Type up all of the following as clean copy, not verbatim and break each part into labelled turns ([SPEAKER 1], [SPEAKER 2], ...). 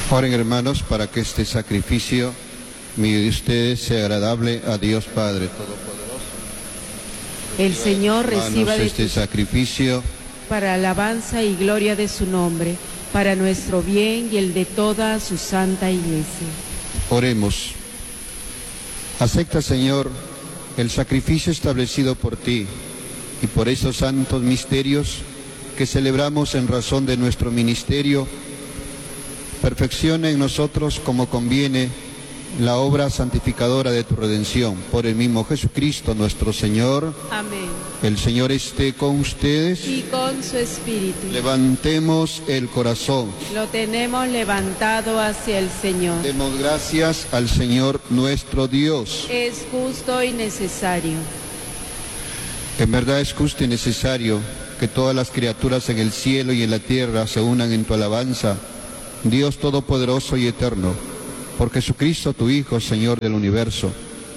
[SPEAKER 1] Oren, hermanos, para que este sacrificio mío de ustedes sea agradable a Dios Padre Todopoderoso.
[SPEAKER 2] El Señor reciba de
[SPEAKER 1] este sacrificio
[SPEAKER 2] para alabanza y gloria de su nombre, para nuestro bien y el de toda su santa Iglesia.
[SPEAKER 1] Oremos. Acepta, Señor, el sacrificio establecido por ti y por esos santos misterios que celebramos en razón de nuestro ministerio. Perfecciona en nosotros como conviene la obra santificadora de tu redención, por el mismo Jesucristo nuestro Señor.
[SPEAKER 2] Amén.
[SPEAKER 1] El Señor esté con ustedes.
[SPEAKER 2] Y con su espíritu.
[SPEAKER 1] Levantemos el corazón.
[SPEAKER 2] Lo tenemos levantado hacia el Señor.
[SPEAKER 1] Demos gracias al Señor nuestro Dios.
[SPEAKER 2] Es justo y necesario.
[SPEAKER 1] En verdad es justo y necesario que todas las criaturas en el cielo y en la tierra se unan en tu alabanza, Dios Todopoderoso y Eterno, por Jesucristo tu Hijo, Señor del universo,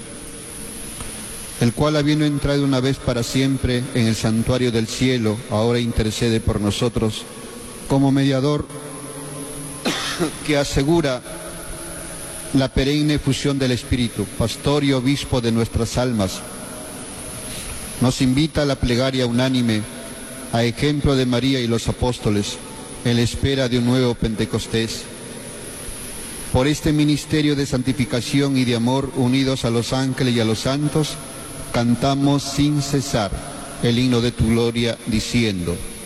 [SPEAKER 1] el cual, habiendo entrado una vez para siempre en el santuario del cielo, ahora intercede por nosotros como mediador que asegura la perenne fusión del Espíritu, pastor y obispo de nuestras almas. Nos invita a la plegaria unánime, a ejemplo de María y los apóstoles, en la espera de un nuevo Pentecostés. Por este ministerio de santificación y de amor, unidos a los ángeles y a los santos, cantamos sin cesar el himno de tu gloria, diciendo: